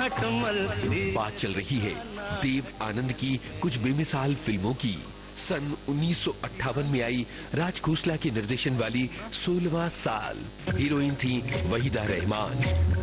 बात चल रही है देव आनंद की कुछ बेमिसाल फिल्मों की। सन 1958 में आई राज खोसला के निर्देशन वाली 16वां साल। हीरोइन थी वहीदा रहमान।